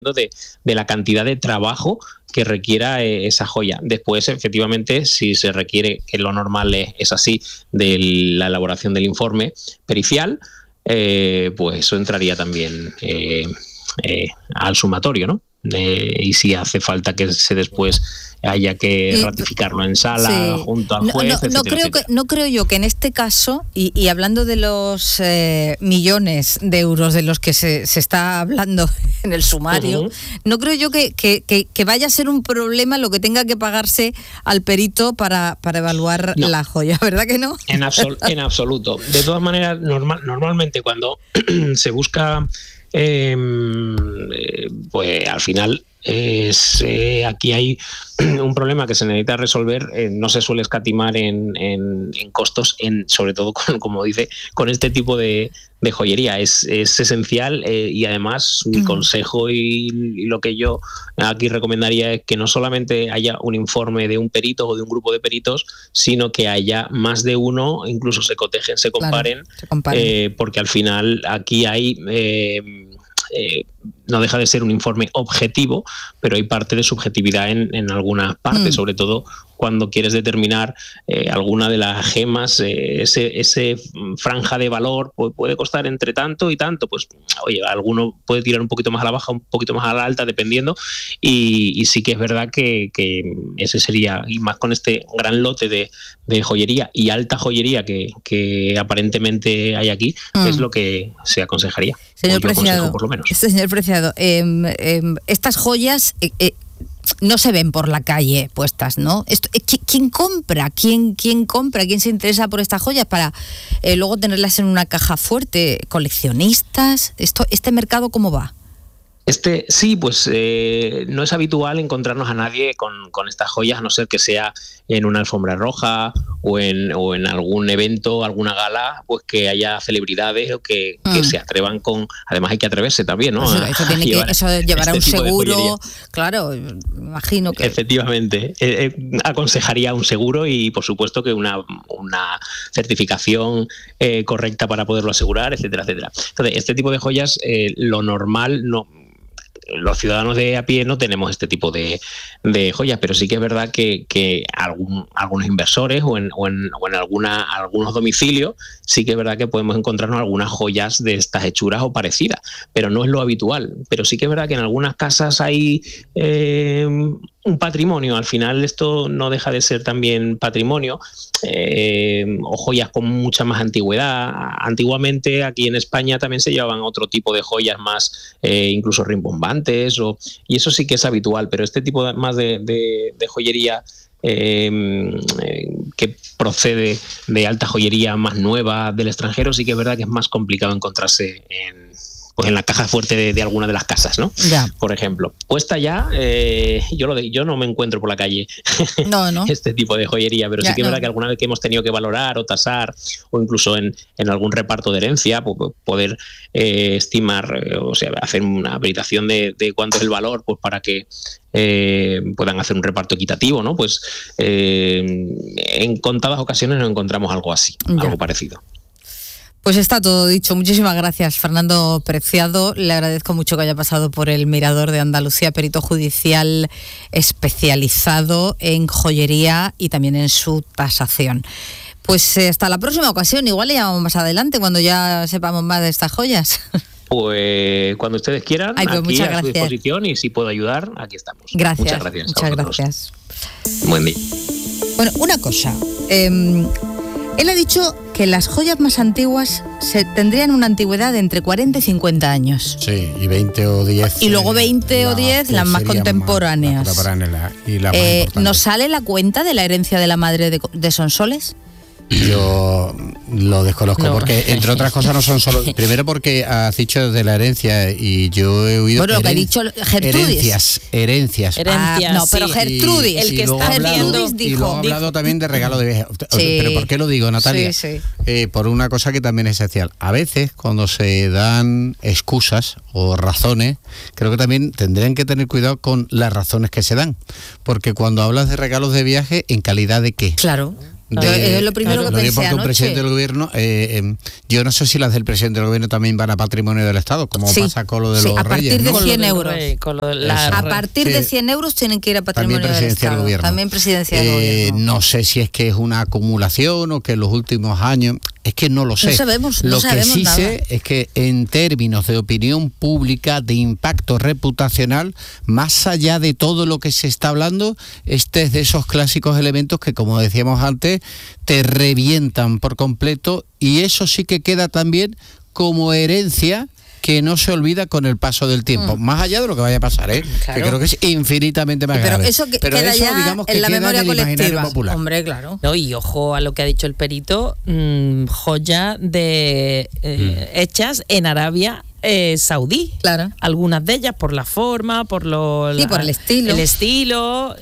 de la cantidad de trabajo que requiera esa joya. Después, efectivamente, si se requiere, que lo normal es así, de la elaboración del informe pericial, pues eso entraría también al sumatorio, ¿no? Y si hace falta que se después haya que ratificarlo en sala, sí, junto al juez, no creo yo que en este caso, y hablando de los millones de euros de los que se está hablando en el sumario, no creo yo que vaya a ser un problema lo que tenga que pagarse al perito para evaluar la joya, ¿verdad que no? En absoluto. De todas maneras, normalmente cuando se busca, pues al final aquí hay un problema que se necesita resolver. No se suele escatimar en costos, sobre todo como dice, con este tipo de joyería. Es esencial, y además mi consejo y lo que yo aquí recomendaría es que no solamente haya un informe de un perito o de un grupo de peritos, sino que haya más de uno, incluso se cotejen, se comparen. Porque al final aquí hay no deja de ser un informe objetivo, pero hay parte de subjetividad en algunas partes, sobre todo cuando quieres determinar alguna de las gemas, ese franja de valor puede costar entre tanto y tanto. Pues oye, alguno puede tirar un poquito más a la baja, un poquito más a la alta, dependiendo, y sí que es verdad que ese sería, y más con este gran lote de joyería y alta joyería que aparentemente hay aquí, es lo que se aconsejaría. Señor Preciado, por lo menos. Señor Preciado, estas joyas no se ven por la calle puestas, ¿no? ¿Quién compra? ¿Quién compra? ¿Quién se interesa por estas joyas para luego tenerlas en una caja fuerte? ¿Coleccionistas? ¿Este mercado cómo va? Sí, pues no es habitual encontrarnos a nadie con estas joyas, a no ser que sea en una alfombra roja o en algún evento, alguna gala, pues que haya celebridades o que se atrevan con... Además hay que atreverse también, ¿no? Eso llevará un seguro, claro, imagino que... Efectivamente, aconsejaría un seguro y por supuesto que una certificación correcta para poderlo asegurar, etcétera, etcétera. Entonces, este tipo de joyas, lo normal no... Los ciudadanos de a pie no tenemos este tipo de joyas, pero sí que es verdad que algunos inversores o en algunos domicilios sí que es verdad que podemos encontrarnos algunas joyas de estas hechuras o parecidas, pero no es lo habitual. Pero sí que es verdad que en algunas casas hay un patrimonio. Al final esto no deja de ser también patrimonio, o joyas con mucha más antigüedad. Antiguamente aquí en España también se llevaban otro tipo de joyas más incluso rimbombantes, y eso sí que es habitual, pero este tipo de joyería que procede de alta joyería más nueva del extranjero, sí que es verdad que es más complicado encontrarse en la caja fuerte de alguna de las casas, ¿no? Ya. Por ejemplo, puesta ya, yo no me encuentro por la calle no. este tipo de joyería, pero sí que es verdad que alguna vez que hemos tenido que valorar o tasar, o incluso en algún reparto de herencia, poder estimar, o sea, hacer una veritación de cuánto es el valor, pues para que puedan hacer un reparto equitativo, ¿no? Pues en contadas ocasiones nos encontramos algo así, algo parecido. Pues está todo dicho. Muchísimas gracias, Fernando Preciado. Le agradezco mucho que haya pasado por el Mirador de Andalucía, perito judicial especializado en joyería y también en su tasación. Pues hasta la próxima ocasión. Igual le llamamos más adelante cuando ya sepamos más de estas joyas. Pues cuando ustedes quieran, pues aquí a su disposición, y si puedo ayudar, aquí estamos. Gracias. Muchas gracias. Muchas gracias. Buen día. Bueno, una cosa. Él ha dicho que las joyas más antiguas tendrían una antigüedad de entre 40 y 50 años. Sí, y 20 o 10. Y luego 20 o 10 las más contemporáneas. ¿Nos sale la cuenta de la herencia de la madre de Sonsoles? Yo lo desconozco, porque entre otras cosas no son solo... Primero porque has dicho de la herencia y yo he oído... Bueno, lo que ha dicho Gertrudis. Herencias. No, pero Gertrudis. El que está Gertrudis dijo... Y luego ha hablado también de regalo de viaje. Sí. ¿Pero por qué lo digo, Natalia? Sí. Por una cosa que también es esencial. A veces, cuando se dan excusas o razones, creo que también tendrían que tener cuidado con las razones que se dan. Porque cuando hablas de regalos de viaje, ¿en calidad de qué? Claro. Es lo primero que pensé porque anoche. un presidente del gobierno, yo no sé si las del presidente del gobierno también van a patrimonio del Estado, como pasa con lo de los a partir reyes, de ¿no? 100 euros. A partir de 100 euros tienen que ir a patrimonio del Estado. También presidencia del gobierno. No sé si es que es una acumulación o que en los últimos años... Es que no lo sé. No sabemos Lo que sí nada. sé es que en términos de opinión pública, de impacto reputacional, más allá de todo lo que se está hablando, este es de esos clásicos elementos que, como decíamos antes, te revientan por completo, y eso sí que queda también como herencia que no se olvida con el paso del tiempo, más allá de lo que vaya a pasar, Claro. que creo que es infinitamente más grave. Pero queda ya digamos, que en la queda memoria en el imaginario colectiva. popular. Hombre, claro. No, y ojo a lo que ha dicho el perito, joya de hechas en Arabia Saudí. Claro. Algunas de ellas por la forma, por por el estilo. El estilo,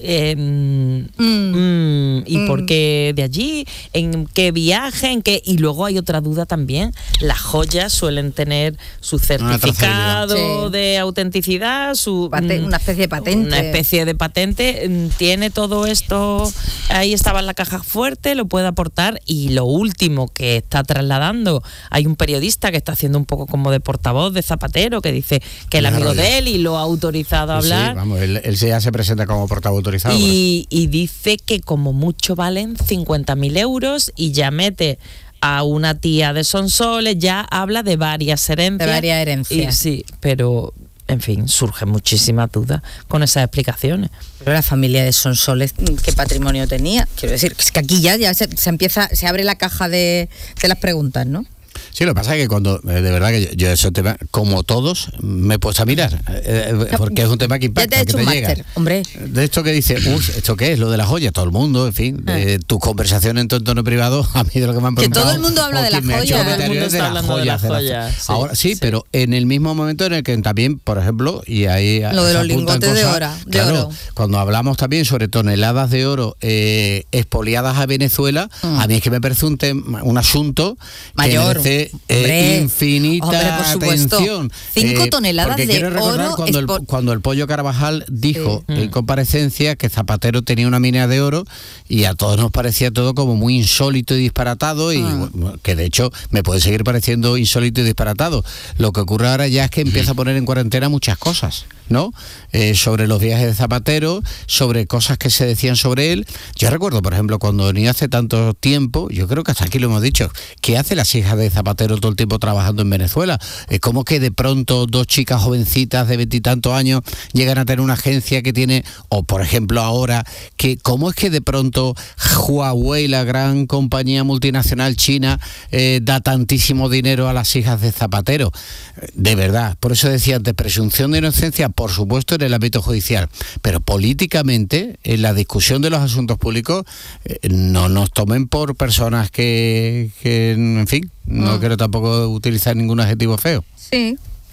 y por qué de allí, en qué viaje, en qué... Y luego hay otra duda también, las joyas suelen tener su certificado de autenticidad, una especie de patente. Una especie de patente, tiene todo esto, ahí estaba en la caja fuerte, lo puede aportar. Y lo último que está trasladando, hay un periodista que está haciendo un poco como de portavoz de Zapatero, que dice que el amigo de él y lo ha autorizado a hablar. Sí, vamos, él ya se presenta como portavoz autorizado. Y dice que como mucho valen 50.000 euros y ya mete a una tía de Sonsoles, ya habla de varias herencias. De varias herencias. Sí, pero... En fin, surgen muchísimas dudas con esas explicaciones. Pero la familia de Sonsoles, ¿qué patrimonio tenía? Quiero decir, es que aquí ya se abre la caja de las preguntas, ¿no? Sí, lo que pasa es que cuando, de verdad que yo ese tema, como todos, me he puesto a mirar, porque es un tema que impacta, ya te que te llega. Hombre. De esto que dice, ¿esto qué es? Lo de las joyas, todo el mundo, en fin, tus conversaciones en tu entorno privado, a mí de lo que me han preguntado. Que todo el mundo habla de las joyas. Todo el mundo está hablando de las joyas. Sí, ahora sí, pero en el mismo momento en el que también, por ejemplo, y ahí lo de los lingotes de oro. Claro, cuando hablamos también sobre toneladas de oro expoliadas a Venezuela, a mí es que me parece un asunto mayor, que merece infinita atención. 5 toneladas de quiero recordar oro. cuando el Pollo Carvajal dijo en comparecencia que Zapatero tenía una mina de oro, y a todos nos parecía todo como muy insólito y disparatado, y que de hecho me puede seguir pareciendo insólito y disparatado. Lo que ocurre ahora ya es que empieza a poner en cuarentena muchas cosas, ¿no? Sobre los viajes de Zapatero, sobre cosas que se decían sobre él. Yo recuerdo, por ejemplo, cuando venía hace tanto tiempo, yo creo que hasta aquí lo hemos dicho, ¿qué hace las hijas de Zapatero todo el tiempo trabajando en Venezuela? ¿Cómo que de pronto 2 chicas jovencitas de 20 y tantos años llegan a tener una agencia que tiene, o por ejemplo ahora, cómo es que de pronto Huawei, la gran compañía multinacional china, da tantísimo dinero a las hijas de Zapatero? De verdad, por eso decía antes, presunción de inocencia, por supuesto, en el ámbito judicial, pero políticamente, en la discusión de los asuntos públicos, no nos tomen por personas que en fin, no quiero tampoco utilizar ningún adjetivo feo. Sí.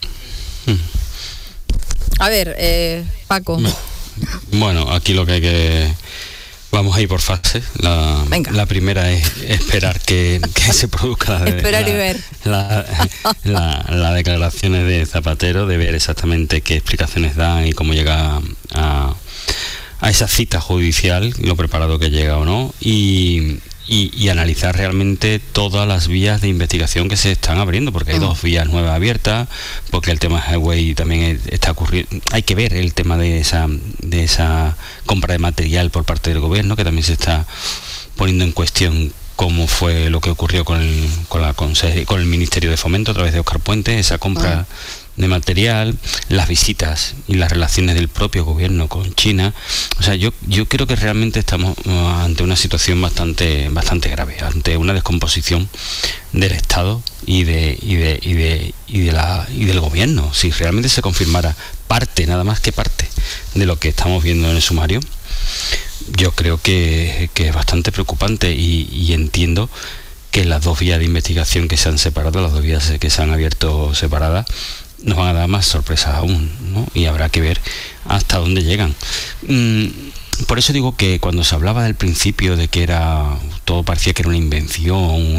A ver, Paco. Bueno, aquí lo que hay que... Vamos a ir por fases. La primera es esperar que se produzca esperar y ver las declaraciones de Zapatero, de ver exactamente qué explicaciones da y cómo llega a esa cita judicial, lo preparado que llega o no, y analizar realmente todas las vías de investigación que se están abriendo, porque hay 2 vías nuevas abiertas, porque el tema Huawei también está ocurriendo. Hay que ver el tema de esa compra de material por parte del gobierno, que también se está poniendo en cuestión cómo fue lo que ocurrió con el Ministerio de Fomento a través de Óscar Puente, esa compra de material, las visitas y las relaciones del propio gobierno con China. O sea, yo creo que realmente estamos ante una situación bastante grave, ante una descomposición del Estado y del gobierno. Si realmente se confirmara nada más que parte de lo que estamos viendo en el sumario, yo creo que es bastante preocupante, y entiendo que las 2 vías de investigación que se han separado, las 2 vías que se han abierto separadas, nos van a dar más sorpresas aún, ¿no? Y habrá que ver hasta dónde llegan. Por eso digo que cuando se hablaba del principio de que todo parecía que era una invención,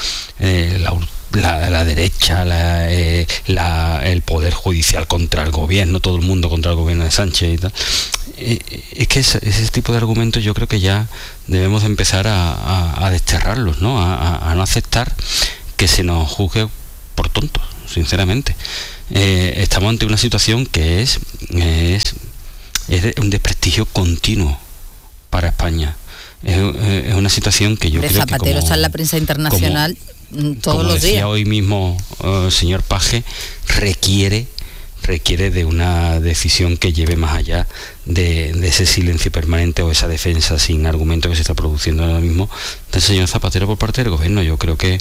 la derecha, el poder judicial contra el gobierno, todo el mundo contra el gobierno de Sánchez y tal, es que ese tipo de argumentos yo creo que ya debemos empezar a desterrarlos, ¿no? A no aceptar que se nos juzgue por tontos, sinceramente. Estamos ante una situación que es un desprestigio continuo para España. Es una situación que yo creo Zapatero que está en la prensa internacional todos los días. Como decía hoy mismo el señor Paje, requiere de una decisión que lleve más allá de ese silencio permanente o esa defensa sin argumento que se está produciendo ahora mismo del señor Zapatero por parte del gobierno. Yo creo que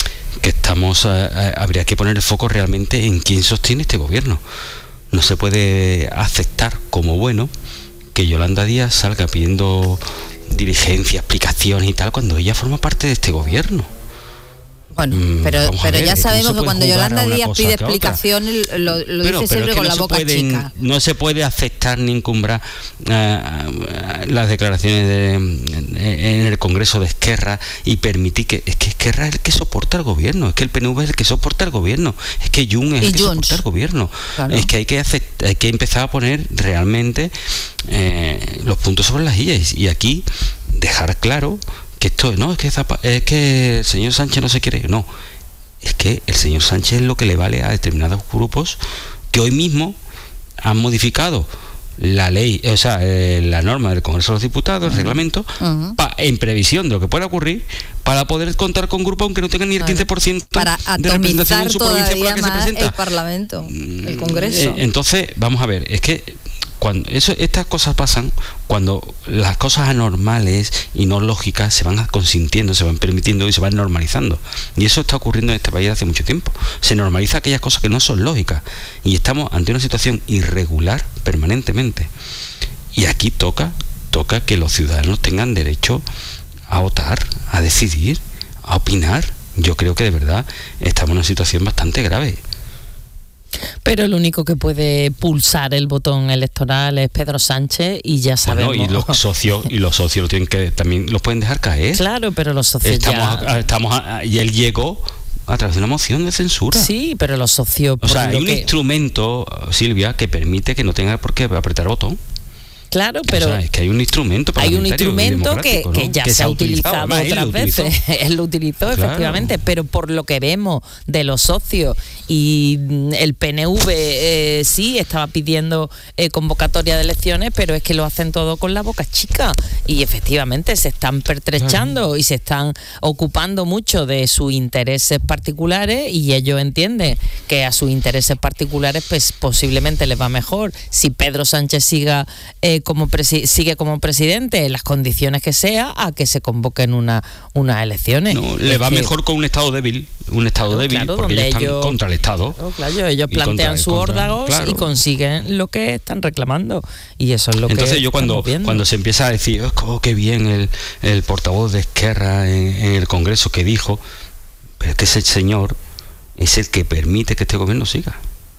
habría que poner el foco realmente en quién sostiene este gobierno. No se puede aceptar como bueno que Yolanda Díaz salga pidiendo diligencia, explicaciones y tal, cuando ella forma parte de este gobierno. Bueno, pero ya sabemos que cuando Yolanda Díaz pide explicaciones lo dice siempre con la boca chica. No se puede aceptar ni encumbrar las declaraciones en el Congreso de Esquerra y permitir que Esquerra es el que soporta el gobierno, es que el PNV es el que soporta el gobierno, es que Junts es el que soporta el gobierno. Claro. Es que hay que empezar a poner realmente los puntos sobre las sillas y aquí dejar claro que esto no es que el señor Sánchez no se quiere, no, es que el señor Sánchez es lo que le vale a determinados grupos que hoy mismo han modificado la ley, o sea, la norma del Congreso de los Diputados, el reglamento, en previsión de lo que pueda ocurrir, para poder contar con grupos aunque no tengan ni el 15% para de representación en su provincia por la que se presenta. El Parlamento, el Congreso. Entonces, vamos a ver, es que cuando estas cosas pasan, cuando las cosas anormales y no lógicas se van consintiendo, se van permitiendo y se van normalizando. Y eso está ocurriendo en este país hace mucho tiempo. Se normaliza aquellas cosas que no son lógicas. Y estamos ante una situación irregular permanentemente. Y aquí toca que los ciudadanos tengan derecho a votar, a decidir, a opinar. Yo creo que de verdad estamos en una situación bastante grave. Pero el único que puede pulsar el botón electoral es Pedro Sánchez y ya sabemos. Bueno, y los socios lo tienen que también los pueden dejar caer. Claro, pero los socios y él llegó a través de una moción de censura. Sí, pero los socios. O sea, hay un instrumento, Silvia, que permite que no tenga por qué apretar el botón. Claro, pero o sea, es que hay un instrumento que ya se ha utilizado otras veces. Él lo utilizó, claro, efectivamente, pero por lo que vemos de los socios y el PNV sí estaba pidiendo convocatoria de elecciones, pero es que lo hacen todo con la boca chica y efectivamente se están pertrechando, claro, y se están ocupando mucho de sus intereses particulares y ellos entienden que a sus intereses particulares pues posiblemente les va mejor si Pedro Sánchez sigue como presidente en las condiciones que sea a que se convoquen unas elecciones. No, le va mejor con un Estado débil, claro, porque ellos están contra el Estado. Claro, ellos plantean sus órdagos, claro, y consiguen lo que están reclamando. Y eso es lo Entonces que yo cuando se empieza a decir, oh, qué bien el portavoz de Esquerra en el Congreso que dijo, pero es que ese señor es el que permite que este gobierno siga.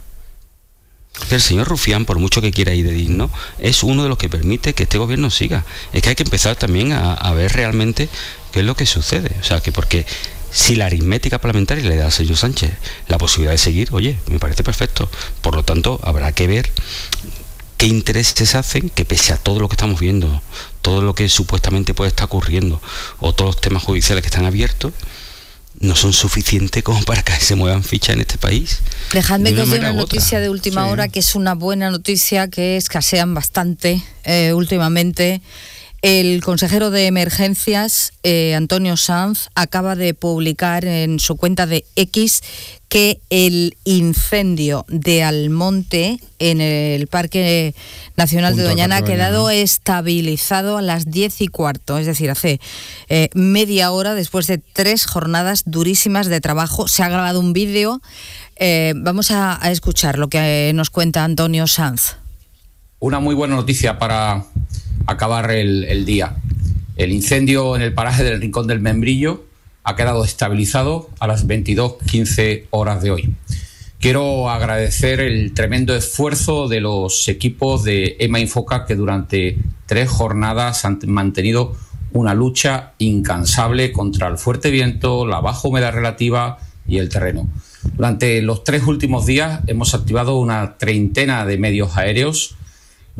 El señor Rufián, por mucho que quiera ir de digno, es uno de los que permite que este gobierno siga. Es que hay que empezar también a ver realmente qué es lo que sucede. O sea, que porque si la aritmética parlamentaria le da al señor Sánchez la posibilidad de seguir, oye, me parece perfecto. Por lo tanto, habrá que ver qué intereses hacen que pese a todo lo que estamos viendo, todo lo que supuestamente puede estar ocurriendo, o todos los temas judiciales que están abiertos, no son suficientes como para que se muevan fichas en este país. Dejadme que os dé una noticia de última hora, que es una buena noticia, que escasean bastante últimamente. El consejero de Emergencias, Antonio Sanz, acaba de publicar en su cuenta de X que el incendio de Almonte en el Parque Nacional de Doñana ha quedado estabilizado a las 10:15, es decir, hace media hora, después de 3 jornadas durísimas de trabajo. Se ha grabado un vídeo. Vamos a escuchar lo que nos cuenta Antonio Sanz. Una muy buena noticia para acabar el día. El incendio en el paraje del Rincón del Membrillo ha quedado estabilizado a las 22:15 horas de hoy. Quiero agradecer el tremendo esfuerzo de los equipos de EMA Infoca que durante 3 jornadas han mantenido una lucha incansable contra el fuerte viento, la baja humedad relativa y el terreno. Durante los 3 últimos días hemos activado una treintena de medios aéreos.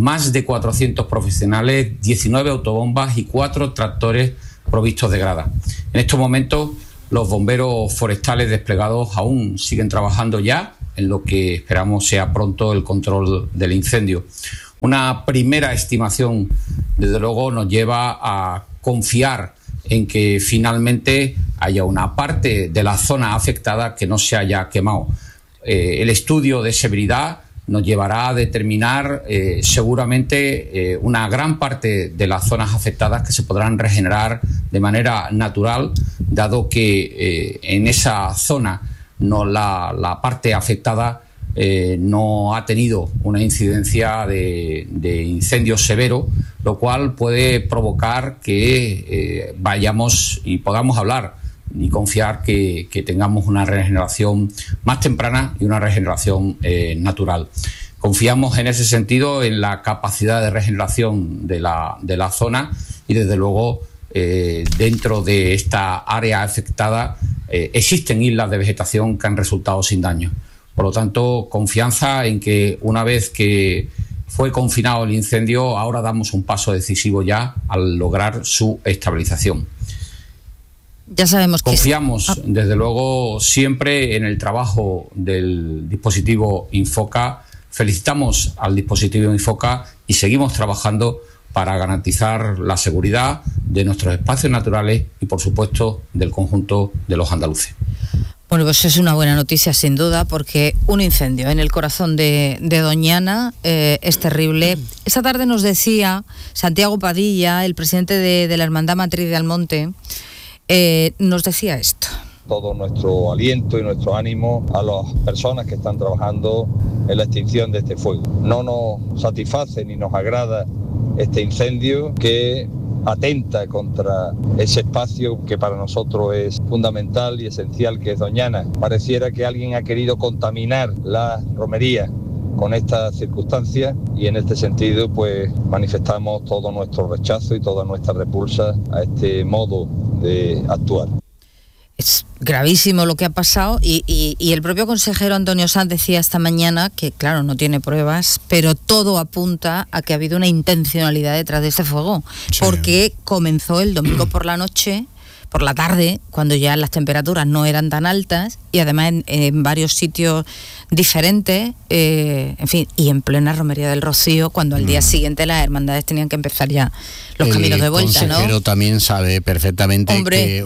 más de 400 profesionales, 19 autobombas y 4 tractores provistos de grada. En estos momentos, los bomberos forestales desplegados aún siguen trabajando ya en lo que esperamos sea pronto el control del incendio. Una primera estimación, desde luego, nos lleva a confiar en que finalmente haya una parte de la zona afectada que no se haya quemado. El estudio de severidad nos llevará a determinar seguramente una gran parte de las zonas afectadas que se podrán regenerar de manera natural, dado que en esa zona la parte afectada no ha tenido una incidencia de incendio severo, lo cual puede provocar que vayamos y podamos hablar y confiar que tengamos una regeneración más temprana y una regeneración natural. Confiamos en ese sentido en la capacidad de regeneración de la zona y desde luego dentro de esta área afectada existen islas de vegetación que han resultado sin daño. Por lo tanto, confianza en que una vez que fue confinado el incendio, ahora damos un paso decisivo ya al lograr su estabilización. Ya sabemos que confiamos, desde luego, siempre en el trabajo del dispositivo Infoca. Felicitamos al dispositivo Infoca y seguimos trabajando para garantizar la seguridad de nuestros espacios naturales y, por supuesto, del conjunto de los andaluces. Bueno, pues es una buena noticia sin duda, porque un incendio en el corazón de Doñana es terrible. Esta tarde nos decía Santiago Padilla, el presidente de la Hermandad Matriz de Almonte, nos decía esto. Todo nuestro aliento y nuestro ánimo a las personas que están trabajando en la extinción de este fuego. No nos satisface ni nos agrada este incendio que atenta contra ese espacio que para nosotros es fundamental y esencial, que es Doñana. Pareciera que alguien ha querido contaminar la romería con estas circunstancias y en este sentido pues manifestamos todo nuestro rechazo y toda nuestra repulsa a este modo de actuar. Es gravísimo lo que ha pasado y el propio consejero Antonio Sanz decía esta mañana que, claro, no tiene pruebas, pero todo apunta a que ha habido una intencionalidad detrás de este fuego, sí. Porque comenzó el domingo por la noche, por la tarde, cuando ya las temperaturas no eran tan altas y además en varios sitios diferentes, en fin, y en plena Romería del Rocío, cuando al día siguiente las hermandades tenían que empezar ya los caminos de vuelta, ¿no? El consejero también sabe perfectamente que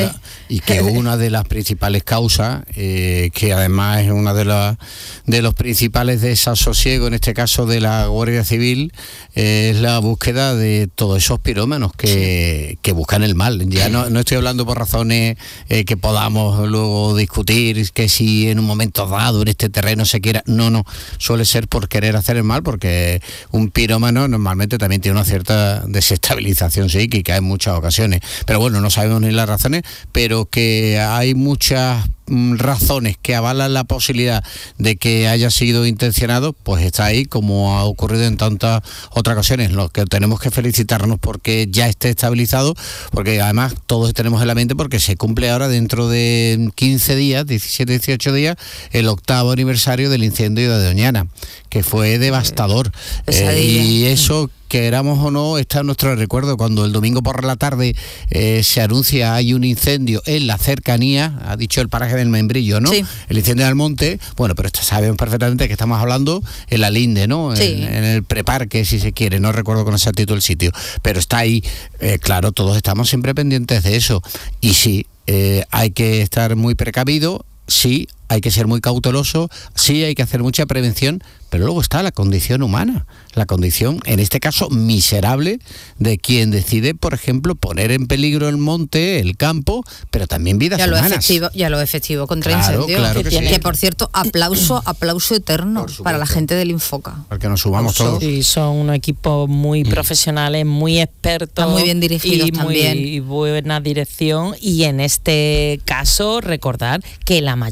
una de las principales causas, que además es una de los principales desasosiegos, en este caso de la Guardia Civil, es la búsqueda de todos esos pirómanos que buscan el mal. Ya no estoy hablando por razones que podamos luego discutir, que si en un momento dado en este terreno se quiera, no, suele ser por querer hacer el mal, porque un pirómano normalmente también tiene una cierta desestabilización psíquica en muchas ocasiones, pero bueno, no sabemos ni las razones, pero que hay muchas razones que avalan la posibilidad de que haya sido intencionado, pues está ahí, como ha ocurrido en tantas otras ocasiones. Lo que tenemos que felicitarnos porque ya esté estabilizado, porque además todos tenemos en la mente, porque se cumple ahora dentro de 15 días, 17, 18 días, el 8º aniversario del incendio de Doñana, que fue devastador. Y eso, queramos o no, está en nuestro recuerdo. Cuando el domingo por la tarde se anuncia hay un incendio en la cercanía, ha dicho el paraje del Membrillo, ¿no? Sí. El incendio del monte, bueno, pero sabemos perfectamente que estamos hablando en la Linde, ¿no? Sí. En el preparque, si se quiere, no recuerdo con exactitud el sitio, pero está ahí. Claro, todos estamos siempre pendientes de eso. Y sí, hay que estar muy precavido, sí, hay que ser muy cauteloso, sí, hay que hacer mucha prevención, pero luego está la condición humana, la condición, en este caso, miserable de quien decide, por ejemplo, poner en peligro el monte, el campo, pero también vidas humanas. Ya lo efectivo contra incendio, claro que por cierto, aplauso eterno para la gente del Infoca. Al que nos subamos todos. Sí, son un equipo muy profesionales, muy expertos. Están muy bien dirigidos también. Y buena dirección, y en este caso recordar que la mayoría de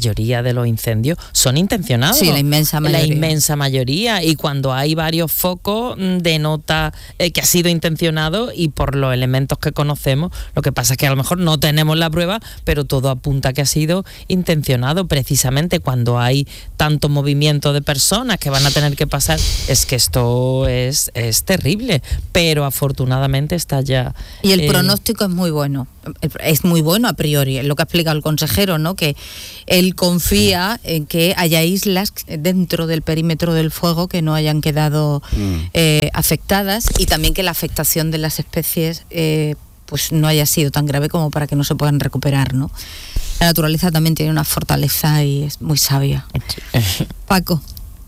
de los incendios son intencionados. Sí, la inmensa mayoría. Y cuando hay varios focos, denota que ha sido intencionado, y por los elementos que conocemos, lo que pasa es que a lo mejor no tenemos la prueba, pero todo apunta a que ha sido intencionado. Precisamente cuando hay tanto movimiento de personas que van a tener que pasar, es que esto es terrible, pero afortunadamente está ya... Y el pronóstico es muy bueno a priori, es lo que ha explicado el consejero, ¿no? Que él confía en que haya islas dentro del perímetro del fuego que no hayan quedado afectadas, y también que la afectación de las especies pues no haya sido tan grave como para que no se puedan recuperar, ¿no? La naturaleza también tiene una fortaleza y es muy sabia. Paco.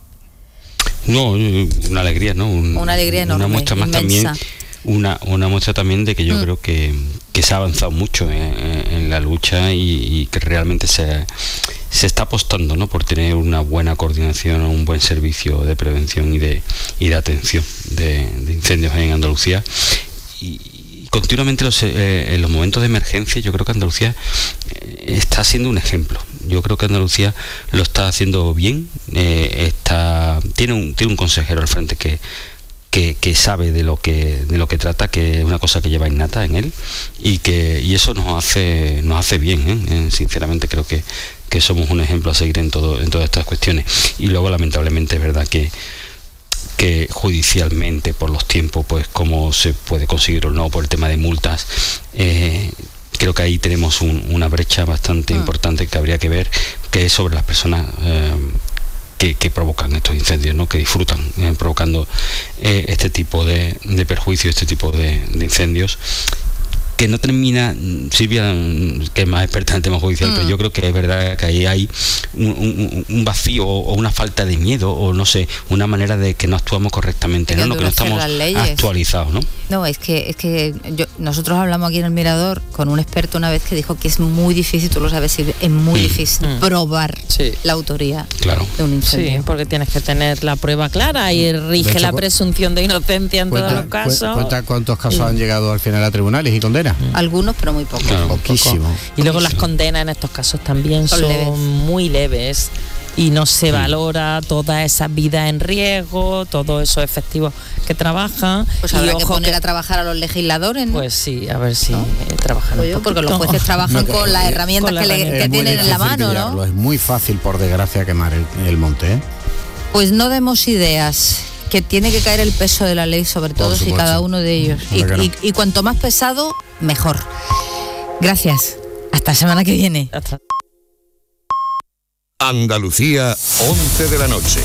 No, una alegría, ¿no? Una alegría enorme, una muestra más inmensa. también, una muestra también de que yo creo que se ha avanzado mucho en la lucha, y que realmente se está apostando, ¿no?, por tener una buena coordinación, un buen servicio de prevención y de atención de incendios en Andalucía. Y continuamente en los momentos de emergencia, yo creo que Andalucía está siendo un ejemplo. Yo creo que Andalucía lo está haciendo bien. Tiene un consejero al frente que sabe de lo que trata, que es una cosa que lleva innata en él, y eso nos hace bien, sinceramente creo que somos un ejemplo a seguir en todas estas cuestiones. Y luego, lamentablemente, es verdad que judicialmente, por los tiempos, pues cómo se puede conseguir o no, por el tema de multas, creo que ahí tenemos una brecha bastante importante que habría que ver, que es sobre las personas que provocan estos incendios, ¿no?, que disfrutan provocando este tipo de perjuicios, este tipo de incendios, que no termina, Silvia, que es más experta en el tema judicial, pero yo creo que es verdad que ahí hay un vacío o una falta de miedo, o no sé, una manera de que no actuamos correctamente, ¿no? Que no estamos actualizados, ¿no? No, es que nosotros hablamos aquí en El Mirador con un experto una vez que dijo que es muy difícil, tú lo sabes, es muy difícil probar la autoría de un incendio. Sí, porque tienes que tener la prueba clara y rige la presunción de inocencia en todos los casos. ¿Cuántos casos han llegado al final a tribunales y condenas? Algunos, pero muy pocos. Claro, poquísimo. Y luego las condenas en estos casos también son muy leves, y no se valora toda esa vida en riesgo, todos esos efectivos que trabajan. Pues habrá que poner a trabajar a los legisladores, ¿no? Pues sí, a ver si trabajan un poquito. Porque los jueces trabajan con las herramientas que tienen en la mano, ¿no? Es muy fácil, por desgracia, quemar el monte, ¿eh? Pues no demos ideas, que tiene que caer el peso de la ley sobre todos y cada uno de ellos. Y cuanto más pesado, mejor. Gracias. Hasta la semana que viene. Andalucía, 11 de la noche.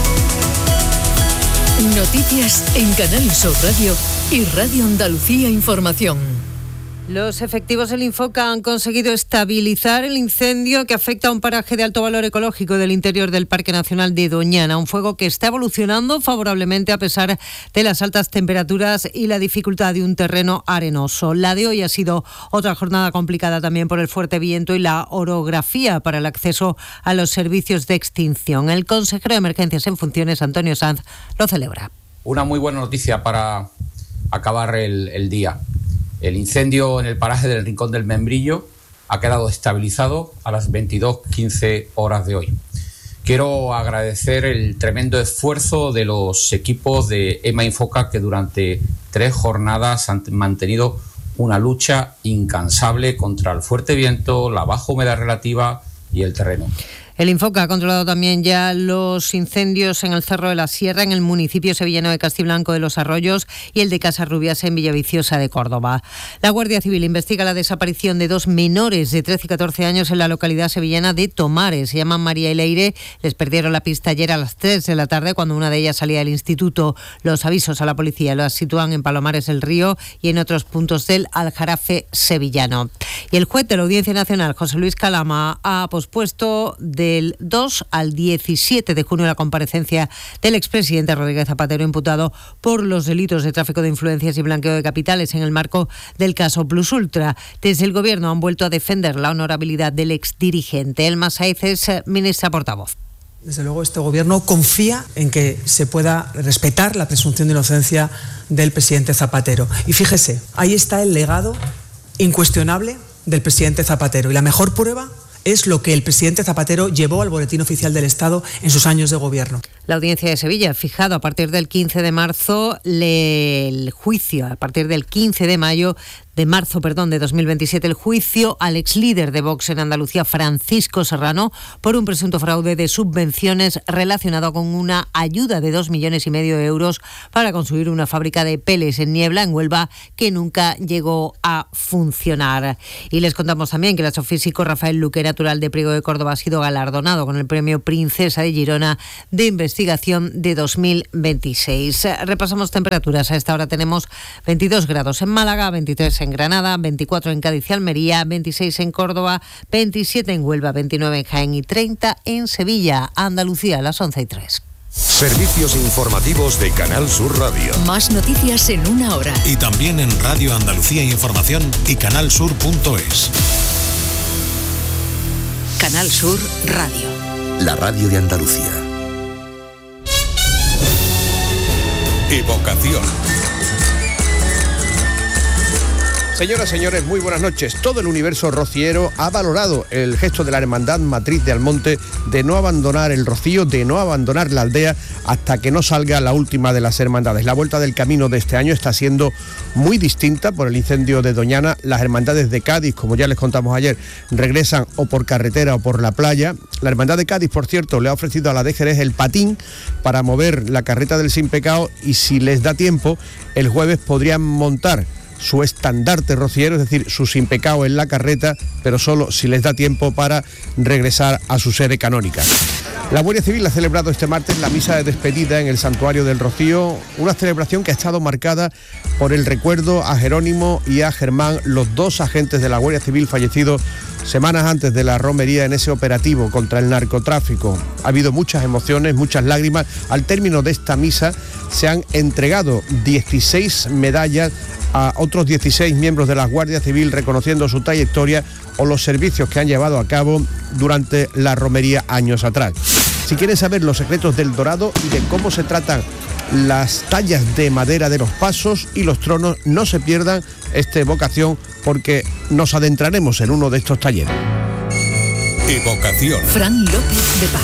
Noticias en Canal Sur Radio y Radio Andalucía Información. Los efectivos del Infoca han conseguido estabilizar el incendio que afecta a un paraje de alto valor ecológico del interior del Parque Nacional de Doñana, un fuego que está evolucionando favorablemente a pesar de las altas temperaturas y la dificultad de un terreno arenoso. La de hoy ha sido otra jornada complicada también por el fuerte viento y la orografía para el acceso a los servicios de extinción. El consejero de Emergencias en funciones, Antonio Sanz, lo celebra. Una muy buena noticia para acabar el día. El incendio en el paraje del Rincón del Membrillo ha quedado estabilizado a las 22:15 horas de hoy. Quiero agradecer el tremendo esfuerzo de los equipos de EMA Infoca, que durante 3 jornadas han mantenido una lucha incansable contra el fuerte viento, la baja humedad relativa y el terreno. El Infoca ha controlado también ya los incendios en el Cerro de la Sierra, en el municipio sevillano de Castiblanco de los Arroyos, y el de Casarrubias en Villaviciosa de Córdoba. La Guardia Civil investiga la desaparición de 2 menores de 13 y 14 años en la localidad sevillana de Tomares. Se llaman María y Leire. Les perdieron la pista ayer a las 3 de la tarde cuando una de ellas salía del instituto. Los avisos a la policía las sitúan en Palomares del Río y en otros puntos del Aljarafe sevillano. Y el juez de la Audiencia Nacional, José Luis Calama, ha pospuesto del 2 al 17 de junio la comparecencia del expresidente Rodríguez Zapatero, imputado por los delitos de tráfico de influencias y blanqueo de capitales en el marco del caso Plus Ultra. Desde el Gobierno han vuelto a defender la honorabilidad del exdirigente. Elma Sáez es ministra portavoz. Desde luego, este Gobierno confía en que se pueda respetar la presunción de inocencia del presidente Zapatero. Y fíjese, ahí está el legado incuestionable del presidente Zapatero. Y la mejor prueba es lo que el presidente Zapatero llevó al Boletín Oficial del Estado en sus años de gobierno. La Audiencia de Sevilla ha fijado a partir del 15 de marzo el juicio, a partir del 15 de marzo de 2027, el juicio al exlíder de Vox en Andalucía, Francisco Serrano, por un presunto fraude de subvenciones relacionado con una ayuda de 2,5 millones de euros para construir una fábrica de peles en Niebla, en Huelva, que nunca llegó a funcionar. Y les contamos también que el astrofísico Rafael Luque, natural de Priego de Córdoba, ha sido galardonado con el premio Princesa de Girona de Investigación de 2026. Repasamos temperaturas. A esta hora tenemos 22 grados en Málaga, 23 en Granada, 24 en Cádiz y Almería, 26 en Córdoba, 27 en Huelva, 29 en Jaén y 30 en Sevilla. Andalucía, a las 11:03. Servicios informativos de Canal Sur Radio. Más noticias en una hora. Y también en Radio Andalucía Información y canalsur.es. Canal Sur Radio. La radio de Andalucía. Evocación. Señoras, señores, muy buenas noches. Todo el universo rociero ha valorado el gesto de la Hermandad Matriz de Almonte de no abandonar el rocío, de no abandonar la aldea hasta que no salga la última de las hermandades. La vuelta del camino de este año está siendo muy distinta por el incendio de Doñana. Las hermandades de Cádiz, como ya les contamos ayer, regresan o por carretera o por la playa. La hermandad de Cádiz, por cierto, le ha ofrecido a la de Jerez el patín para mover la carreta del Sin Pecado, y si les da tiempo, el jueves podrían montar su estandarte rociero, es decir, su Sin Pecado en la carreta, pero solo si les da tiempo para regresar a su sede canónica. La Guardia Civil ha celebrado este martes la misa de despedida en el Santuario del Rocío, una celebración que ha estado marcada por el recuerdo a Jerónimo y a Germán, los dos agentes de la Guardia Civil fallecidos semanas antes de la romería en ese operativo contra el narcotráfico. Ha habido muchas emociones, muchas lágrimas. Al término de esta misa se han entregado 16 medallas a otros 16 miembros de la Guardia Civil, reconociendo su trayectoria o los servicios que han llevado a cabo durante la romería años atrás. Si quieren saber los secretos del Dorado y de cómo se tratan las tallas de madera de los pasos y los tronos, no se pierdan esta evocación, porque nos adentraremos en uno de estos talleres. Evocación. Fran López de Paz.